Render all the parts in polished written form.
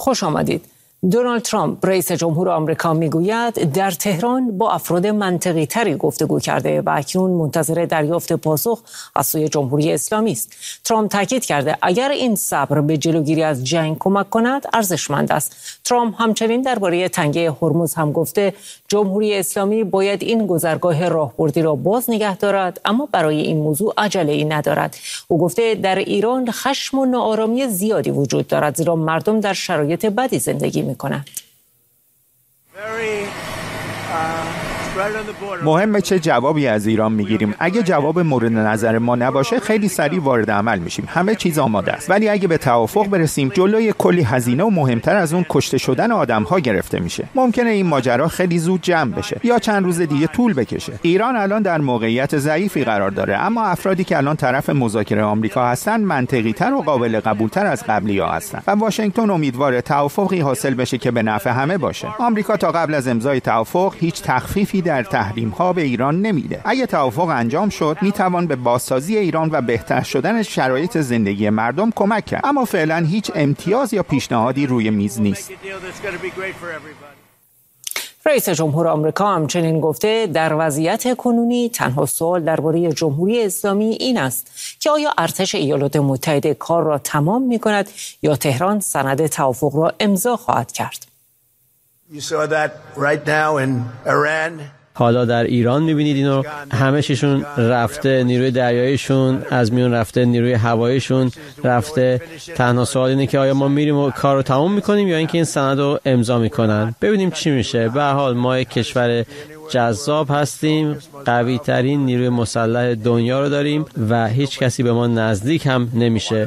خوش آمدید. دونالد ترامپ رئیس جمهور آمریکا میگوید در تهران با افراد منطقی تری گفتگو کرده و اکنون منتظر دریافت پاسخ از سوی جمهوری اسلامی است. ترامپ تاکید کرده اگر این صبر به جلوگیری از جنگ کمک کند ارزشمند است. ترامپ همچنین درباره تنگه هرمز هم گفته جمهوری اسلامی باید این گذرگاه راهبردی را باز نگه دارد، اما برای این موضوع عجله‌ای ندارد. او گفته در ایران خشم و ناآرامی زیادی وجود دارد، زیرا مردم در شرایط بدی زندگی می‌کنند. مهمه چه جوابی از ایران میگیریم. اگه جواب مورد نظر ما نباشه خیلی سریع وارد عمل میشیم. همه چیز آماده است. ولی اگه به توافق برسیم جلوی کلی هزینه و مهمتر از اون کشته شدن آدم‌ها گرفته میشه. ممکنه این ماجرا خیلی زود جمع بشه یا چند روز دیگه طول بکشه. ایران الان در موقعیت ضعیفی قرار داره، اما افرادی که الان طرف مذاکره آمریکا هستن منطقی‌تر و قابل قبول‌تر از قبلی‌ها هستن و واشنگتن امیدواره توافقی حاصل بشه که به نفع همه باشه. آمریکا تا قبل از امضای توافق هیچ تخفیفی در تحریم‌ها به ایران نمیده. اگه توافق انجام شد میتوان به بازسازی ایران و بهتر شدن شرایط زندگی مردم کمک کرد، اما فعلا هیچ امتیاز یا پیشنهادی روی میز نیست. رئیس جمهور آمریکا همچنین گفته در وضعیت کنونی تنها سوال درباره جمهوری اسلامی این است که آیا ارتش ایالات متحده کار را تمام می‌کند یا تهران سند توافق را امضا خواهد کرد. حالا در ایران می‌بینید اینو، همه چیشون رفته، نیروی دریاییشون از میون رفته، نیروی هواییشون رفته. تنها سوال اینه که آیا ما میریم و کار رو تمام می‌کنیم یا اینکه این سند رو امضا می‌کنن. ببینیم چی میشه. به هر حال ما یک کشور جذاب هستیم، قوی ترین نیروی مسلح دنیا رو داریم و هیچ کسی به ما نزدیک هم نمیشه.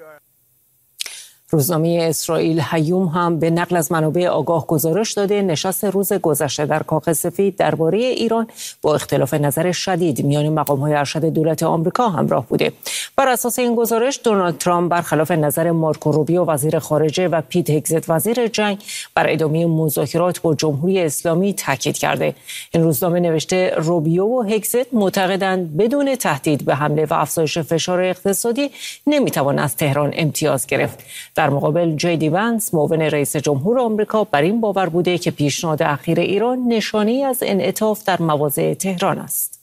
روزنامه اسرائیل هیوم هم به نقل از منابع آگاه گزارش داده نشست روز گذشته در کاخ سفید درباره ایران با اختلاف نظر شدید میان مقام‌های ارشد دولت آمریکا همراه بوده. بر اساس این گزارش دونالد ترامپ برخلاف نظر مارکو روبیو وزیر خارجه و پیت هگزت وزیر جنگ بر ادامه مذاکرات با جمهوری اسلامی تاکید کرده. این روزنامه نوشته روبیو و هگزت معتقدند بدون تهدید به حمله و افزایش فشار اقتصادی نمیتوان از تهران امتیاز گرفت. در مقابل جی وانس معاون رئیس جمهور آمریکا بر این باور بوده که پیشنهاد اخیر ایران نشانه‌ای از انعطاف در مواضع تهران است.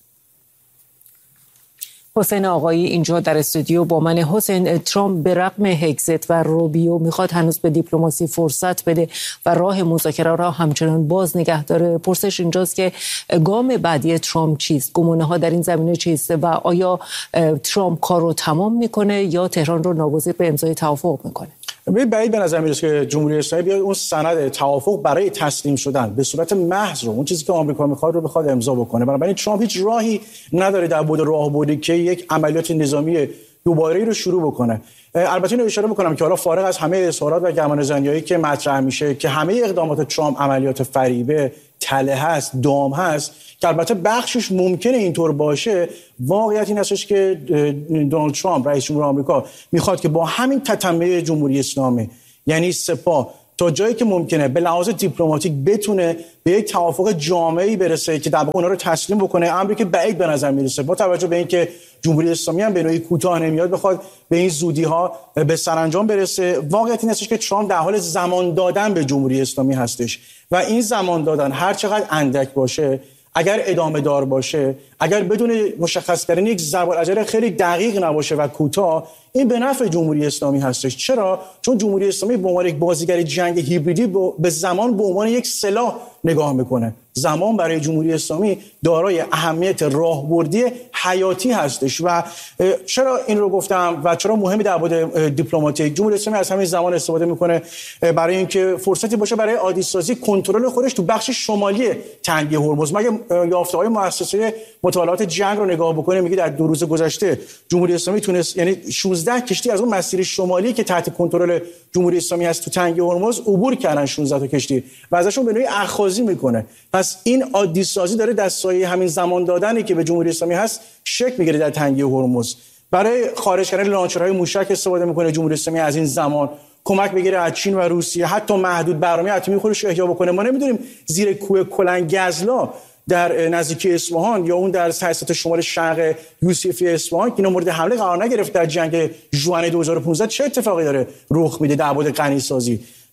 حسین آقایی اینجا در استودیو با من. حسین، ترامپ به رغم هگزت و روبیو میخواد هنوز به دیپلماسی فرصت بده و راه مذاکره را همچنان باز نگه داره. پرسش اینجاست که گام بعدی ترامپ چیست؟ گمانه ها در این زمینه چیست و آیا ترامپ کار رو تمام میکنه یا تهران رو ناگزیر به امضای توافق میکنه؟ بعید به نظر میرسه که جمهوری اسلامی بیاد اون سند توافق برای تسلیم شدن به صورت محض رو، اون چیزی که آمریکا میخواد رو بخواد امضا بکنه. بنابراین ترامپ هیچ راهی نداره در بعد راهبردی که یک عملیات نظامی دوباره رو شروع بکنه. البته اینو اشاره بکنم که حالا فارغ از همه اظهارات و گمانه‌زنی‌هایی که مطرح میشه که همه اقدامات ترامپ عملیات فریبه، تله هست، دام هست که البته بخشش ممکنه اینطور باشه، واقعیت این هستش که دونالد ترامپ رئیس جمهور آمریکا میخواد که با همین تتمه جمهوری اسلامی یعنی سپاه تا جایی که ممکنه به لحاظ دیپلماتیک بتونه به یک توافق جامعی برسه که در واقع اونها رو تسلیم بکنه، امری که بعید به نظر میرسه با توجه به اینکه جمهوری اسلامی هم به نوعی کوتاه نمیاد بخواد به این زودی ها به سرانجام برسه. واقعیت این هستش که ترامپ در حال زمان دادن به جمهوری اسلامی هستش و این زمان دادن هر چقدر اندک باشه، اگر ادامه دار باشه، اگر بدون مشخص کردن یک ضرب‌العجله خیلی دقیق نباشه و کوتاه، این به نفع جمهوری اسلامی هستش. چرا؟ چون جمهوری اسلامی به عنوان یک بازیگر جنگ هیبریدی به زمان به عنوان یک سلاح نگاه میکنه. زمان برای جمهوری اسلامی دارای اهمیت راهبردی حیاتی هستش و چرا این رو گفتم و چرا مهمه در بعد دیپلماتیک جمهوری اسلامی از همین زمان استفاده میکنه برای اینکه فرصتی باشه برای عادی سازی کنترل خودش تو بخش شمالی تنگه هرمز. مگه یافته‌های مؤسسه مطالعات جنگ رو نگاه بکنه میگه در 2 روز گذشته جمهوری اسلامی تونست یعنی 16 کشتی از اون مسیر شمالی که تحت کنترل جمهوری اسلامی هست تو تنگه هرمز عبور کردن 16 تا کشتی و ازشون به نوعی اخاذی میکنه. پس این عادی سازی داره در سایه همین زمان دادنی که به جمهوری اسلامی هست شکل میگیره در تنگه هرمز. برای خارج کردن لانچرهای موشک استفاده میکنه جمهوری اسلامی از این زمان، کمک بگیره از چین و روسیه، حتی محدود برنامه اتمی خودش احیا بکنه. ما نمیدونیم زیر کوه کلنگزلا در نزدیکی اصفهان یا اون در سیاست شمال شرق یوسفی اصفهان که اینا مورد حمله قرار نگرفت در جنگ ژوئن 2015 چه اتفاقی داره رخ میده در بعد غنی سازی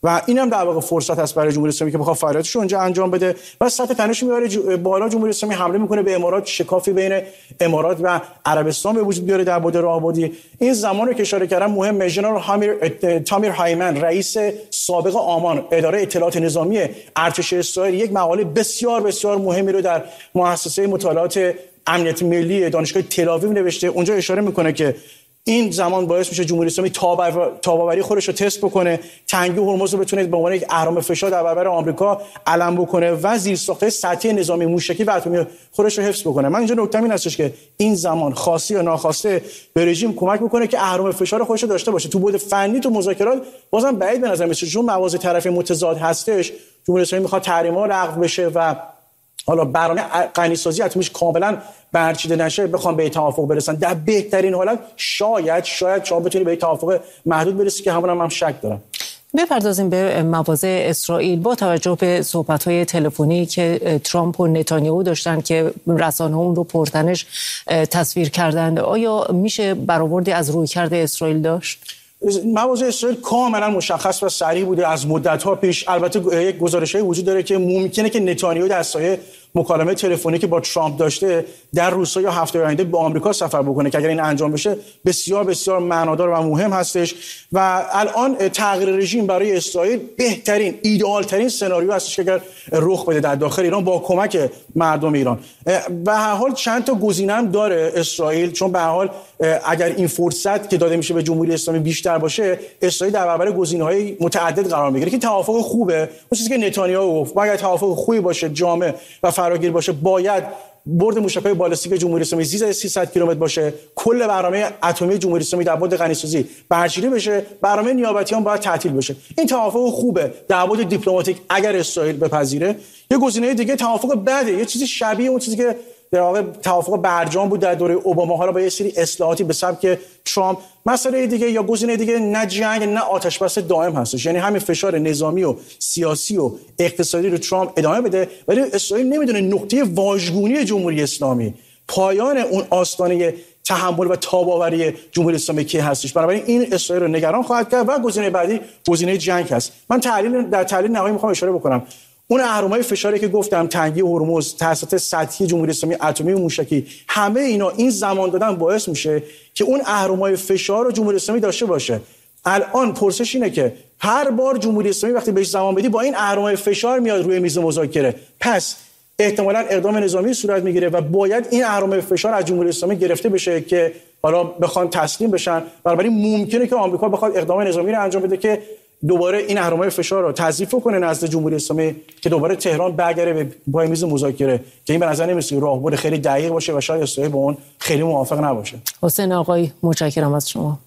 و اینم در واقع فرصت است برای جمهوری اسلامی که بخواد فعالیتش رو اونجا انجام بده و سطح تنش میاره بالا. جمهوری اسلامی حمله میکنه به امارات، شکافی بین امارات و عربستان به وجود بیاره در بعد راهبردی. این زمانی که اشاره کردم مهم، ژنرال تامیر هایمن رئیس سابق آمان اداره اطلاعات نظامی ارتش اسرائیل یک مقاله بسیار بسیار مهمی رو در مؤسسه مطالعات امنیت ملی دانشگاه تل‌آویو نوشته. اونجا اشاره میکنه که این زمان باعث میشه جمهوری اسلامی تاباوری خودش رو تست بکنه، تنگی هرمز رو بتونه به عنوان یک اهرم فشار در برابر آمریکا علم بکنه و زیرساخت‌های سطحی نظامی موشکی و اتمی خودش رو حفظ بکنه. من اینجا نکته این هستش که این زمان خواسته یا ناخواسته به رژیم کمک بکنه که اهرم فشار خودش رو داشته باشه. تو بعد فنی تو مذاکرات بازم بعید به نظر میاد، چون مواضع طرفی متضاد هستش. جمهوری اسلامی میخواد تحریم‌ها لغو بشه و حالا برنامه غنیسازی اتمیش کاملا برچیده نشه، بخوام به توافق برسن. در بهترین حالت شاید شما بتونی به توافق محدود برسی که همون هم شک دارم. بپردازیم به مواضع اسرائیل. با توجه به صحبت‌های تلفنی که ترامپ و نتانیاهو داشتن که رسانه‌ها اون رو پرتنش تصویر کردند، آیا میشه برآوردی از رویکرد اسرائیل داشت؟ مواضع اسرائیل کاملا مشخص و صریح بوده از مدت‌ها پیش. البته یک گزارش‌های وجود داره که ممکنه که نتانیاهو در سایه مکالمه تلفنی که با ترامپ داشته در روزها یا هفته آینده به آمریکا سفر بکنه که اگر این انجام بشه بسیار بسیار معنادار و مهم هستش و الان تغییر رژیم برای اسرائیل بهترین ایدئال ترین سناریو هستش که اگر رخ بده در داخل ایران با کمک مردم ایران. به هر حال چند تا گزینه هم داره اسرائیل، چون به هر حال اگر این فرصت که داده میشه به جمهوری اسلامی بیشتر باشه، اسرائیل در برابر گزینه‌های متعدد قرار میگیره که توافق خوبه. اون چیزی که نتانیاهو گفت، اگر توافق خوبی باشه، جامع و فراگیر باشه، باید برد موشک‌های بالستیک جمهوری اسلامی زیر 300 کیلومتر باشه، کل برنامه اتمی جمهوری اسلامی در بعد غنیسازی برچیده بشه، برنامه نیابتیان باید تعطیل بشه. این توافق خوبه در بعد دیپلماتیک اگر اسرائیل بپذیره. یه گزینه دیگه توافق بده، یه چیزی شبیه اون چیزی که در واقع توافق برجام بود در دوره اوباما، حالا با یه سری اصلاحاتی به سبک ترامپ. مسئله دیگه یا گزینه دیگه نه جنگ نه آتش بس دائم هستش، یعنی همین فشار نظامی و سیاسی و اقتصادی رو ترامپ ادامه بده، ولی اسرائیل نمیدونه نقطه واژگونی جمهوری اسلامی، پایان اون آستانه تحمل و تاباوری جمهوری اسلامی کی هستش. بنابراین این اسرائیل رو نگران خواهد کرد و گزینه بعدی گزینه جنگ هست. من در تحلیل نهایی میخوام اشاره بکنم اون اهرم‌های فشاری که گفتم، تنگی هرمز، تأسیسات سطحی جمهوری اسلامی اتمی و موشکی، همه اینا این زمان دادن باعث میشه که اون اهرم‌های فشار رو جمهوری اسلامی داشته باشه. الان پرسش اینه که هر بار جمهوری اسلامی وقتی بهش زمان بدی با این اهرم‌های فشار میاد روی میز مذاکره، پس احتمالاً اقدام نظامی صورت میگیره و باید این اهرم‌های فشار از جمهوری اسلامی گرفته بشه که حالا بخوان تسلیم بشن. بنابراین ممکنه که آمریکا بخواد اقدام نظامی رو انجام بده که دوباره این اهرم‌های فشار رو تضعیف کنه نزد جمهوری اسلامی که دوباره تهران برگره به پای میز مذاکره، که این به نظر نمیاد راهبر خیلی دقیق باشه و شاید اسرائیل با اون خیلی موافق نباشه. حسین آقایی، متشکرم از شما.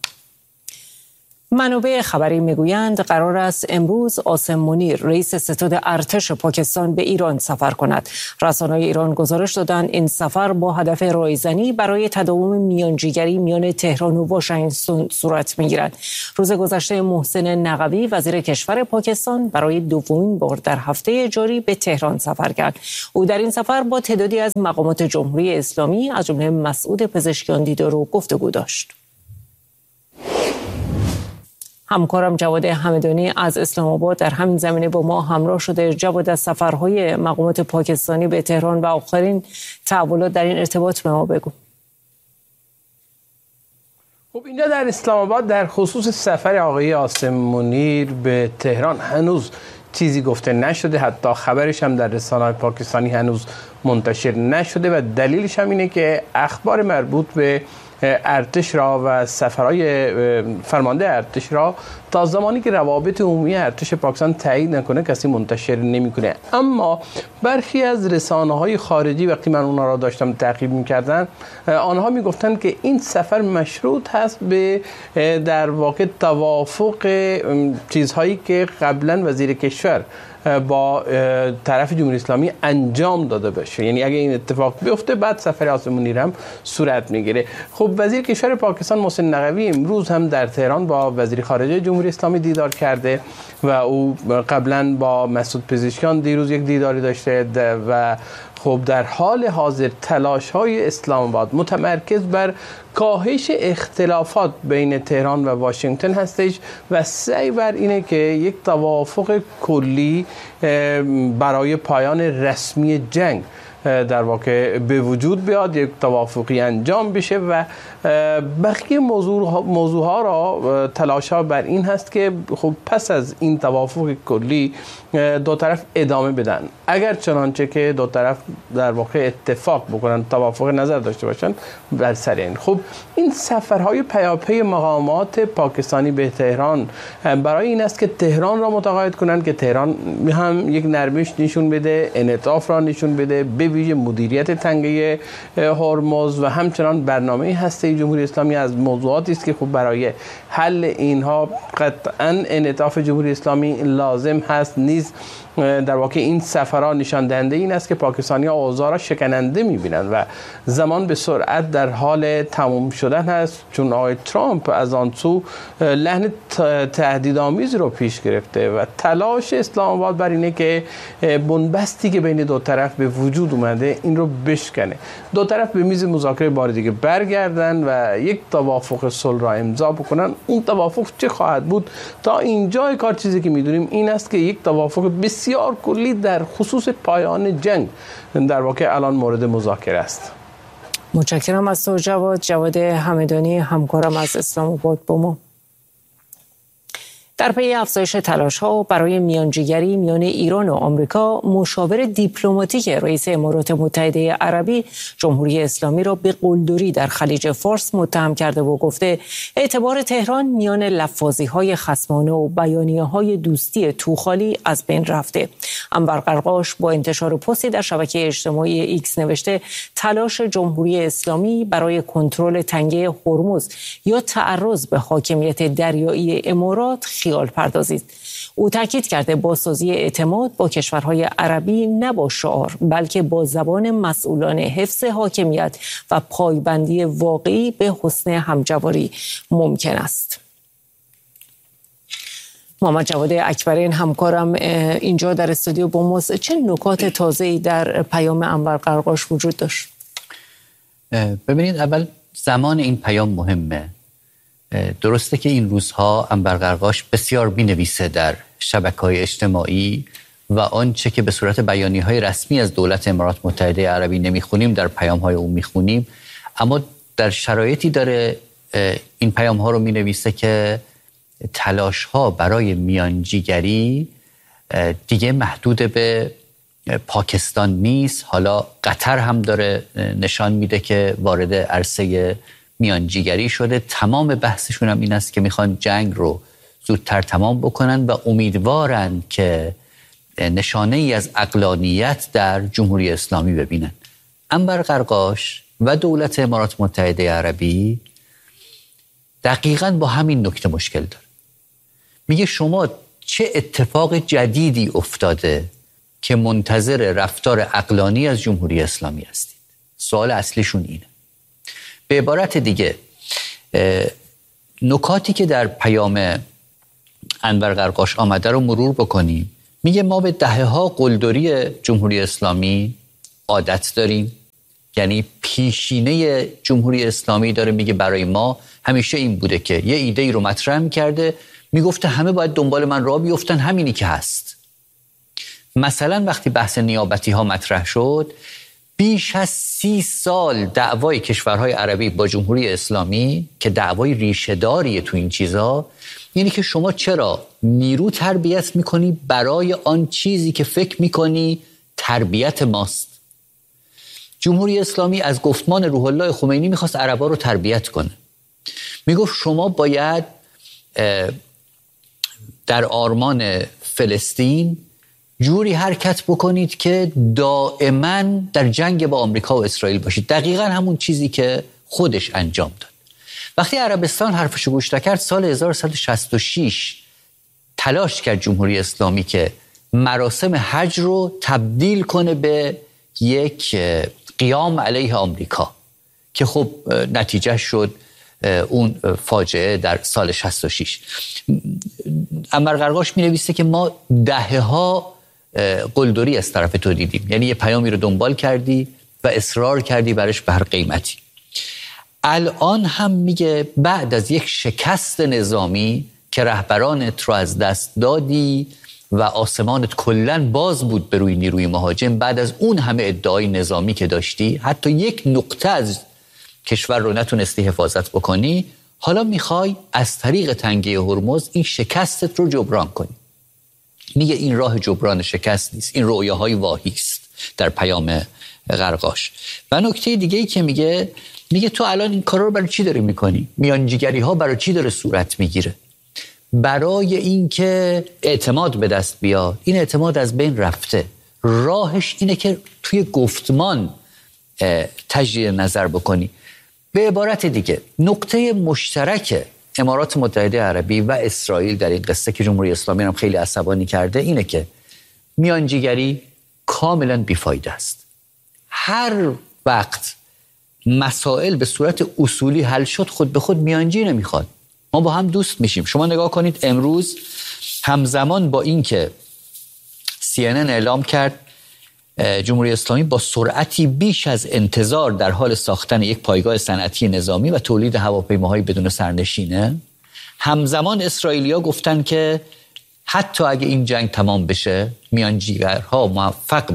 منابع خبری میگویند قرار است امروز عاصم منیر رئیس ستاد ارتش پاکستان به ایران سفر کند. رسانه‌های ایران گزارش دادند این سفر با هدف رایزنی برای تداوم میانجیگری میان تهران و واشنگتن صورت میگیرد. روز گذشته محسن نقوی وزیر کشور پاکستان برای دومین بار در هفته جاری به تهران سفر کرد. او در این سفر با تعدادی از مقامات جمهوری اسلامی از جمله مسعود پزشکیان دیدار و گفتگو داشت. همکارم جواد همدانی از اسلام آباد در همین زمینه با ما همراه شده. جواد، از سفرهای مقامات پاکستانی به تهران و آخرین تحولات در این ارتباط به ما بگو. خب اینجا در اسلام آباد در خصوص سفر آقای عاصم منیر به تهران هنوز چیزی گفته نشده، حتی خبرش هم در رسانه‌های پاکستانی هنوز منتشر نشده و دلیلش هم اینه که اخبار مربوط به ارتش را و سفرهای فرمانده ارتش را تا زمانی که روابط عمومی ارتش پاکستان تایید نکنه کسی منتشر نمیکنه. اما برخی از رسانه‌های خارجی وقتی من اونها را داشتم تعقیب می‌کردن، آنها میگفتن که این سفر مشروط هست به در واقع توافق چیزهایی که قبلا وزیر کشور با طرف جمهوری اسلامی انجام داده باشه، یعنی اگه این اتفاق بیفته بعد سفر عاصم منیر هم صورت میگیره. خب وزیر کشور پاکستان محسن نقوی امروز هم در تهران با وزیر خارجه جمهوری اسلامی دیدار کرده و او قبلا با مسعود پزشکیان دیروز یک دیداری داشته و خب در حال حاضر تلاش‌های اسلام آباد متمرکز بر کاهش اختلافات بین تهران و واشنگتن هستش و سعی بر اینه که یک توافق کلی برای پایان رسمی جنگ در واقع به وجود بیاد، یک توافقی انجام بشه و بقیه موضوع ها را تلاش ها بر این هست که خب پس از این توافق کلی دو طرف ادامه بدن، اگر چنانچه که دو طرف در واقع اتفاق بکنن، توافق نظر داشته باشن بر سر این. خب این سفرهای پیاپی مقامات پاکستانی به تهران برای این است که تهران را متقاعد کنند که تهران هم یک نرمش نشون بده، انعطاف را نشون بده، به ویژه مدیریت تنگه هرمز و همچنان برنامه هسته جمهوری اسلامی از موضوعاتی است که خب برای حل اینها قطعاً انعطاف جمهوری اسلامی لازم هست نیز. در واقع این سفرها نشان دهنده این است که پاکستانی‌ها اوضاع را شکننده می‌بینند و زمان به سرعت در حال تمام شدن هست، چون آقای ترامپ از آن سو لحن تهدیدآمیز رو پیش گرفته و تلاش اسلام آباد بر اینه که بنبستی که بین دو طرف به وجود اومده این رو بشکنه، دو طرف به میز مذاکره بار دیگه برگردن و یک توافق صلح را امضا بکنن. اون توافق چه خواهد بود؟ تا اینجای کار چیزی که می‌دونیم این است که یک توافق بسیار کلی در خصوص پایان جنگ در واقع الان مورد مذاکره است. متشکرم از تو جواد همدانی، همکارم از اسلام آباد با ما. در پی افزایش تلاش‌ها برای میانجیگری میان ایران و آمریکا، مشاور دیپلماتیک رئیس امارات متحده عربی جمهوری اسلامی را به قلدری در خلیج فارس متهم کرده و گفته اعتبار تهران میان لفاظی‌های خصمانه و بیانیه‌های دوستی توخالی از بین رفته. انور قرقاش با انتشار پستی در شبکه اجتماعی ایکس نوشته تلاش جمهوری اسلامی برای کنترل تنگه هرمز یا تعرض به حاکمیت دریایی امارات خیال پردازید. او تاکید کرده بازسازی اعتماد با کشورهای عربی نه با شعار بلکه با زبان مسئولان حفظ حاکمیت و پایبندی واقعی به حسن همجواری ممکن است. محمد جواد اکبرین همکارم اینجا در استودیو با ماست. چه نکات تازه‌ای در پیام انور قرقاش وجود داشت؟ ببینید، اول زمان این پیام مهمه. درسته که این روزها انور قرقاش بسیار می‌نویسه در شبکه‌های اجتماعی و آنچه که به صورت بیانیه‌های رسمی از دولت امارات متحده عربی نمی‌خونیم در پیام‌های او می‌خونیم، اما در شرایطی داره این پیام‌ها رو می‌نویسه که تلاش‌ها برای میانجیگری دیگه محدود به پاکستان نیست. حالا قطر هم داره نشان میده که وارد عرصه میانجیگری شده. تمام بحثشون هم این است که میخوان جنگ رو زودتر تمام بکنن و امیدوارن که نشانه ای از عقلانیت در جمهوری اسلامی ببینن. انور قرقاش و دولت امارات متحده عربی دقیقاً با همین نکته مشکل داره. میگه شما چه اتفاق جدیدی افتاده که منتظر رفتار عقلانی از جمهوری اسلامی هستید؟ سوال اصلیشون اینه. به عبارت دیگه، نکاتی که در پیام انور قرقاش آمده رو مرور بکنیم. میگه ما به دهه‌ها قلدری جمهوری اسلامی عادت داریم، یعنی پیشینه جمهوری اسلامی داره میگه برای ما همیشه این بوده که یه ایده‌ای رو مطرح می‌کرده، میگفته همه باید دنبال من راه بیفتن، همینی که هست. مثلا وقتی بحث نیابتی ها مطرح شد، بیش از 30 سال دعوای کشورهای عربی با جمهوری اسلامی که دعوای ریشه‌داریه تو این چیزا، یعنی که شما چرا نیرو تربیت میکنی برای آن چیزی که فکر میکنی تربیت ماست. جمهوری اسلامی از گفتمان روح الله خمینی میخواست عربا رو تربیت کنه. میگفت شما باید در آرمان فلسطین جوری حرکت بکنید که دائما در جنگ با آمریکا و اسرائیل باشید. دقیقا همون چیزی که خودش انجام داد. وقتی عربستان حرفشو گوش نکرد، سال 1166 تلاش کرد جمهوری اسلامی که مراسم حج رو تبدیل کنه به یک قیام علیه آمریکا که خب نتیجه شد اون فاجعه در سال 66. انور قرقاش می نویسه که ما دهه‌ها قلدری از طرف تو دیدیم. یعنی یه پیامی رو دنبال کردی و اصرار کردی برش به هر قیمتی. الان هم میگه بعد از یک شکست نظامی که رهبرانت رو از دست دادی و آسمانت کلن باز بود به روی نیروی مهاجم، بعد از اون همه ادعای نظامی که داشتی، حتی یک نقطه از کشور رو نتونستی حفاظت بکنی، حالا میخوای از طریق تنگه هرمز این شکستت رو جبران کنی. میگه این راه جبران شکست نیست، این رؤیاهای واهی است در پیام قرقاش. و نکته دیگه‌ای که میگه تو الان این کارا رو برای چی داری میکنی؟ میانجیگری ها برای چی داره صورت میگیره؟ برای اینکه اعتماد به دست بیاد. این اعتماد از بین رفته. راهش اینه که توی گفتمان تجدید نظر بکنی. به عبارت دیگه نقطه مشترک امارات متحده عربی و اسرائیل در این قصه که جمهوری اسلامی هم خیلی عصبانی کرده اینه که میانجیگری کاملا بیفایده است. هر وقت مسائل به صورت اصولی حل شد خود به خود میانجی نمیخواد. ما با هم دوست میشیم. شما نگاه کنید امروز همزمان با این که CNN اعلام کرد جمهوری اسلامی با سرعتی بیش از انتظار در حال ساختن یک پایگاه صنعتی نظامی و تولید هواپیماهای بدون سرنشینه، همزمان اسرائیلیا گفتن که حتی اگه این جنگ تمام بشه میانجیها موفق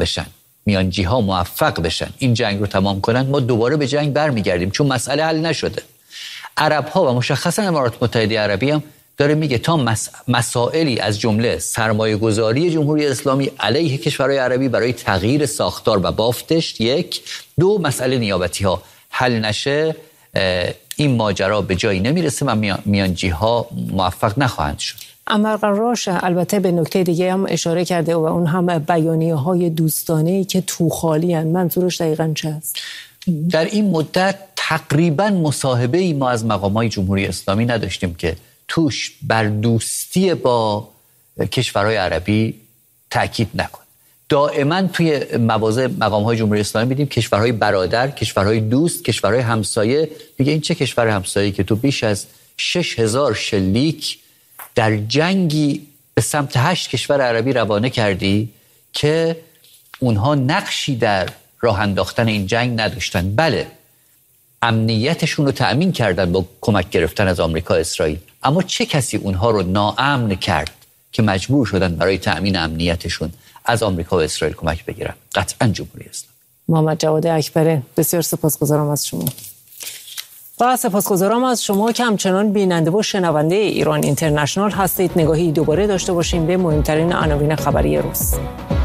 بشن این جنگ رو تمام کنن، ما دوباره به جنگ برمیگردیم چون مسئله حل نشده. عرب‌ها و مشخصا امارات متحده عربی هم داره میگه تا مسائلی از جمله سرمایه‌گذاری جمهوری اسلامی علیه کشورهای عربی برای تغییر ساختار و بافتش، 1، 2 مسئله نیابتی‌ها حل نشه این ماجرا به جایی نمیرسه و میانجی‌ها موفق نخواهند شد. انور قرقاش البته به نکته دیگه هم اشاره کرده و اون هم بیانیه‌های دوستانه‌ای که توخالی هستند. منظورش دقیقاً چه است؟ در این مدت تقریباً مصاحبه‌ای ما از مقامات جمهوری اسلامی نداشتیم که توش بر دوستی با کشورهای عربی تأکید نکن. دائما توی مواضع مقام‌های جمهوری اسلامی می‌دیم کشورهای برادر، کشورهای دوست، کشورهای همسایه. دیگه این چه کشور همسایه‌ای که تو بیش از 6000 شلیک در جنگی به سمت 8 کشور عربی روانه کردی که اونها نقشی در راه انداختن این جنگ نداشتن. بله، امنیتشون رو تأمین کردن با کمک گرفتن از آمریکا اسرائیل، اما چه کسی اونها رو ناامن کرد که مجبور شدن برای تأمین امنیتشون از آمریکا و اسرائیل کمک بگیرن؟ قطعاً جمهوری اسلامی. محمد جواد اکبری، بسیار سپاسگزارم از شما. و سپاسگزارم از شما که همچنان بیننده و شنونده ایران اینترنشنال هستید. نگاهی دوباره داشته باشیم به مهمترین عناوین خبری روز.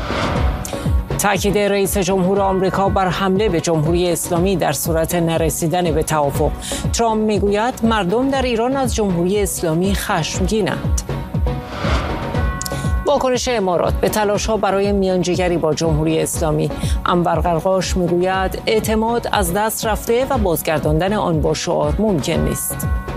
تاکید رئیس جمهور آمریکا بر حمله به جمهوری اسلامی در صورت نرسیدن به توافق. ترامپ میگوید مردم در ایران از جمهوری اسلامی خشمگینند. واکنش امارات به تلاش‌ها برای میانجیگری با جمهوری اسلامی. انور قرقاش میگوید اعتماد از دست رفته و بازگرداندن آن با شعار ممکن نیست.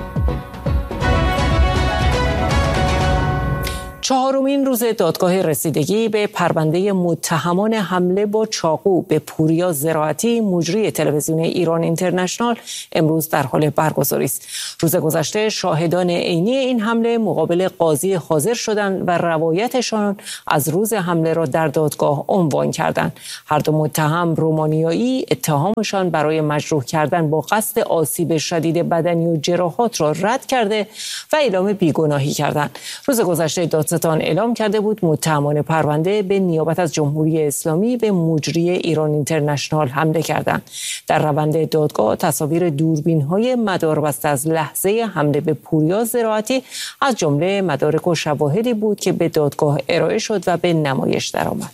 4مین روز دادگاه رسیدگی به پرونده متهمان حمله با چاقو به پوریا زراعتی مجری تلویزیون ایران اینترنشنال امروز در حال برگزاری است. روز گذشته شاهدان عینی این حمله مقابل قاضی حاضر شدند و روایتشان از روز حمله را در دادگاه عنوان کردند. هر دو متهم رومانیایی اتهامشان برای مجروح کردن با قصد آسیب شدید بدنی و جراحات را رد کرده و اعلام بیگناهی کردند. روز گذشته دادستان اعلام کرده بود متهمان پرونده به نیابت از جمهوری اسلامی به مجری ایران اینترنشنال حمله کردند. در روند دادگاه تصاویر دوربین‌های مداربسته از لحظه حمله به پوریا زراعتی از جمله مدارک و شواهدی بود که به دادگاه ارائه شد و به نمایش درآمد.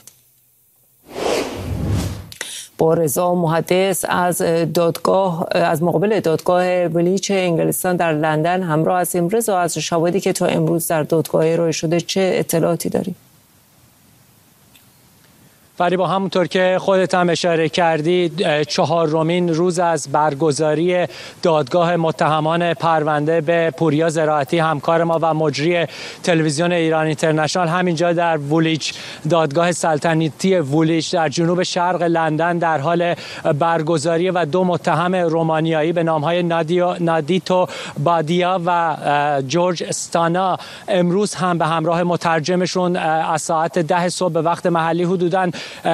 با رضا محدث از مقابل دادگاه ولیچ انگلستان در لندن همراه هستیم. رضا، از شواهدی که تا امروز در دادگاه ارائه شده چه اطلاعاتی داری؟ فریبا، همونطور که خودت هم اشاره کردی 4مین روز از برگزاری دادگاه متهمان پرونده به پوریا زراعتی همکار ما و مجری تلویزیون ایران اینترنشنال همینجا در وولیچ، دادگاه سلطنتی وولیچ در جنوب شرق لندن در حال برگزاری و 2 متهم رومانیایی به نامهای نادیتو بادیا و جورج استانا امروز هم به همراه مترجمشون از ساعت 10 صبح به وقت محلی حدوداً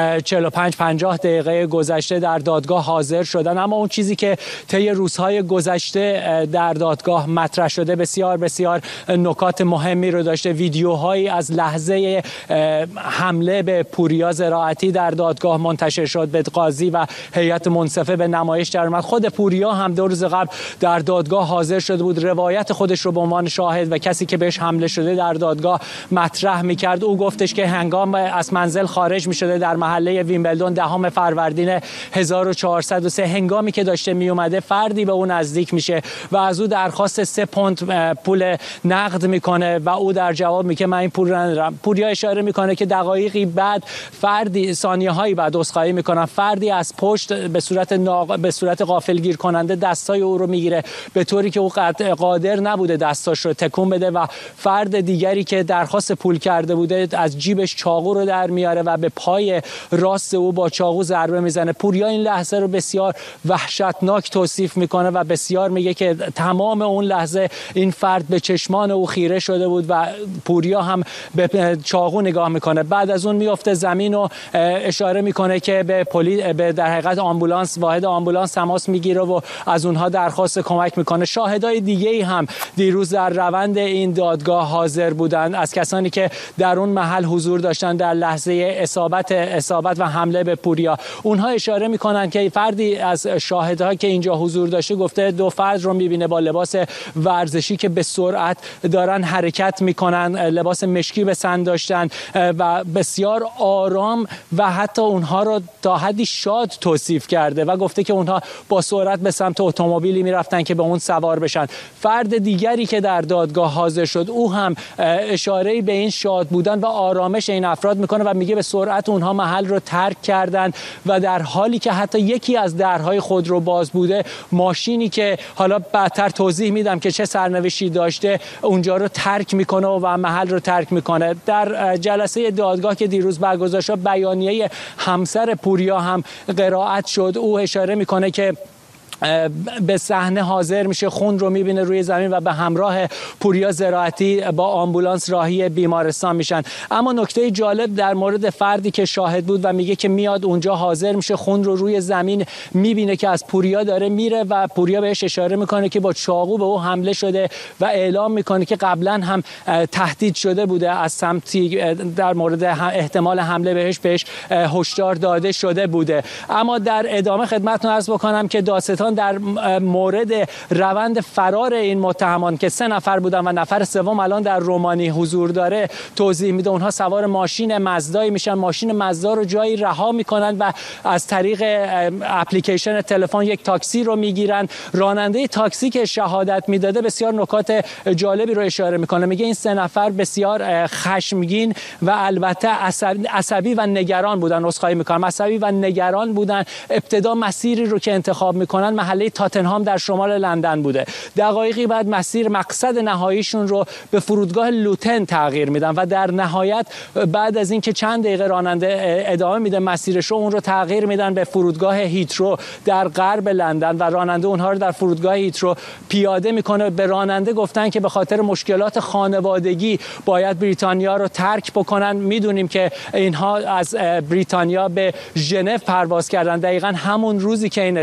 45-50 دقیقه گذشته در دادگاه حاضر شدن. اما اون چیزی که طی روزهای گذشته در دادگاه مطرح شده بسیار بسیار نکات مهمی رو داشته. ویدیوهایی از لحظه حمله به پوریا زراعتی در دادگاه منتشر شد، به قاضی و هیئت منصفه به نمایش در اومد. خود پوریا هم 2 روز قبل در دادگاه حاضر شده بود، روایت خودش رو به عنوان شاهد و کسی که بهش حمله شده در دادگاه مطرح می‌کرد. او گفتش که هنگام از منزل خارج می‌شده در محله ویمبلدون 10 فروردین 1403 هنگامی که داشته میومده فردی به اون نزدیک میشه و از او درخواست 3 پوند پول نقد میکنه و او در جواب میگه من این پول رو ندارم. پوریا اشاره میکنه که دقایقی بعد فردی، ثانیه‌هایی بعد عذرخواهی میکنن، فردی از پشت به صورت غافلگیر کننده دستای او رو میگیره به طوری که او قادر نبوده دستاش رو تکون بده و فرد دیگری که درخواست پول کرده بوده از جیبش چاقو رو در میاره و به پای راست او با چاقو ضربه میزنه. پوریا این لحظه رو بسیار وحشتناک توصیف میکنه و بسیار میگه که تمام اون لحظه این فرد به چشمان او خیره شده بود و پوریا هم به چاقو نگاه میکنه. بعد از اون میفته زمین و اشاره میکنه که به در حقیقت آمبولانس، واحد آمبولانس تماس میگیره و از اونها درخواست کمک میکنه. شاهدای دیگه‌ای هم دیروز در روند این دادگاه حاضر بودند از کسانی که در اون محل حضور داشتن در لحظه اصابت و حمله به پوریا. اونها اشاره میکنن که فردی از شاهدها که اینجا حضور داشته گفته 2 فرد رو میبینه با لباس ورزشی که به سرعت دارن حرکت میکنن، لباس مشکی به سن داشتن و بسیار آرام و حتی اونها رو تا حدی شاد توصیف کرده و گفته که اونها با سرعت به سمت اتومبیلی میرفتن که به اون سوار بشن. فرد دیگری که در دادگاه حاضر شد او هم اشاره‌ای به این شاد بودن و آرامش این افراد میکنه و میگه به سرعت اونها محل رو ترک کردن و در حالی که حتی یکی از درهای خودرو باز بوده، ماشینی که حالا بعدتر توضیح میدم که چه سرنوشتی داشته اونجا رو ترک میکنه و محل رو ترک میکنه. در جلسه دادگاه که دیروز برگزار شد بیانیه همسر پوریا هم قرائت شد. او اشاره میکنه که به صحنه حاضر میشه، خون رو میبینه روی زمین و به همراه پوریا زراعتی با آمبولانس راهی بیمارستان میشن. اما نکته جالب در مورد فردی که شاهد بود و میگه که میاد اونجا حاضر میشه، خون رو روی زمین میبینه که از پوریا داره میره و پوریا بهش اشاره میکنه که با چاقو به او حمله شده و اعلام میکنه که قبلا هم تهدید شده بوده از سمتی در مورد احتمال حمله بهش هشدار داده شده بوده. اما در ادامه خدمتتون عرض بکنم که دادستان در مورد روند فرار این متهمان که 3 نفر بودن و نفر سوم الان در رومانی حضور داره توضیح میده. اونها سوار ماشین مزدایی میشن، ماشین مزدا رو جایی رها میکنن و از طریق اپلیکیشن تلفن یک تاکسی رو میگیرن. راننده تاکسی که شهادت میداده بسیار نکات جالبی رو اشاره میکنه. میگه این 3 نفر بسیار خشمگین و البته عصبی و نگران بودن. عذرخواهی میکنم، عصبی و نگران بودن. ابتدا مسیری رو که انتخاب میکنن محله تاتنهام در شمال لندن بوده. دقایقی بعد مقصد نهاییشون رو به فرودگاه لوتن تغییر میدن و در نهایت بعد از اینکه چند دقیقه راننده ادامه میده مسیرش رو، اون رو تغییر میدن به فرودگاه هیترو در غرب لندن و راننده اونها رو در فرودگاه هیترو پیاده میکنه. به راننده گفتن که به خاطر مشکلات خانوادگی باید بریتانیا رو ترک بکنن. میدونیم که اینها از بریتانیا به ژنو پرواز کردن دقیقاً همون روزی که این